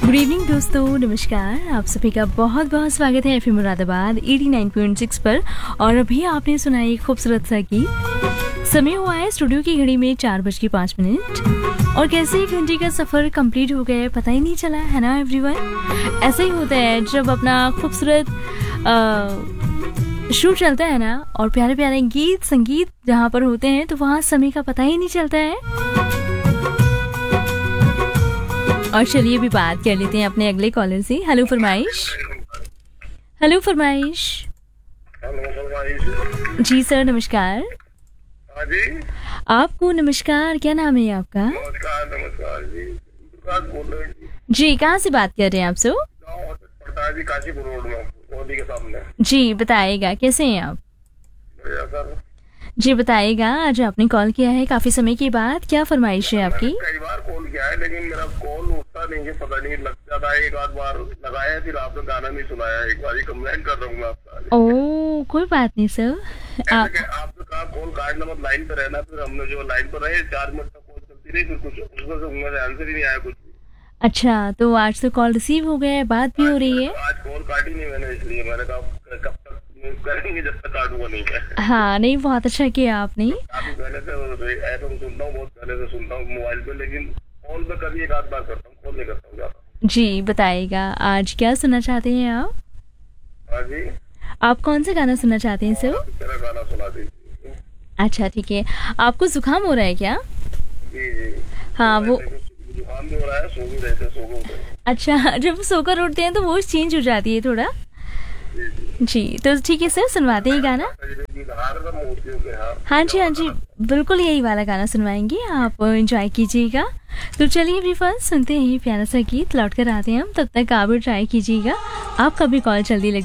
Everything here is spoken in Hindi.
गुड इवनिंग दोस्तों, नमस्कार। आप सभी का बहुत बहुत स्वागत है एफएम मुरादाबाद 89.6 पर। और अभी आपने सुना एक खूबसूरत सा गीत। समय हुआ है स्टूडियो की घड़ी में 4:05 और कैसे 1 घंटे का सफ़र कंप्लीट हो गया है पता ही नहीं चला, है ना एवरीवन। ऐसा ही होता है जब अपना खूबसूरत शो चलता है ना, और प्यारे प्यारे गीत संगीत जहाँ पर होते हैं तो वहाँ समय का पता ही नहीं चलता है। और चलिए अभी बात कर लेते हैं अपने अगले कॉलर से। हेलो फरमाइश। हेलो फरमाइश। जी सर, नमस्कार। जी आपको नमस्कार, क्या नाम है आपका? नमस्कार नमस्कार जी, विकास बोल रहे हैं जी, कहाँ से बात कर रहे हैं आप सर? गाँव पड़ता है जी, काशीपुर रोड में, मोदी के सामने। जी बताइएगा, कैसे हैं आप? बढ़िया सर। जी बताइएगा, आज आपने कॉल किया है काफी समय के बाद, क्या फरमाइश है आपकी? कई बार कॉल किया है लेकिन मेरा कॉल उठता नहीं है, पता नहीं लग जाता है। एक आध बार लगाया फिर आपने गाना नहीं सुनाया। एक बार ही कंप्लेंट कर रहा हूँ मैं आपका। ओह कोई बात नहीं सर। आपने कहा कॉल काटना मत, लाइन पे रहना। फिर हमने जो लाइन पर रहे 4 मिनट तक कॉल चलती रही, फिर कुछ उसमें आंसर ही नहीं आया कुछ भी। अच्छा, तो आज तो कॉल रिसीव हो गया है, बात भी हो रही है। आज कॉल काटी नहीं मैंने, इसलिए मैंने कहा कब तक करेंगे जब तक काटूंगा नहीं मैं। हाँ नहीं, बहुत अच्छा किया आपने। काफी पहले से एफएम सुनता हूँ, बहुत पहले से सुनता हूँ मोबाइल पे, लेकिन कॉल पे कभी एक आध बार करता हूँ, कॉल नहीं करता हूँ ज्यादा। जी बताइएगा, आज क्या सुनना चाहते हैं आप? हाँ जी, आप कौन सा गाना सुनना चाहते हैं सर? तेरा गाना सुना दीजिए। अच्छा ठीक है। आपको जुकाम हो रहा है क्या? जी जी। हाँ वो जुकाम भी हो रहा है, सो भी रहते, सो गए। अच्छा, जब सोकर उठते हैं तो वॉइस चेंज हो जाती है थोड़ा। जी तो ठीक है सर, सुनवाते हैं गाना। हाँ जी हाँ जी, बिल्कुल यही वाला गाना सुनवाएंगे, आप एंजॉय कीजिएगा। तो चलिए भी फर्स्ट सुनते हैं प्यारा सा गीत, लौट कर आते हैं हम। तब तक आप ट्राई कीजिएगा, आपका भी कॉल जल्दी लग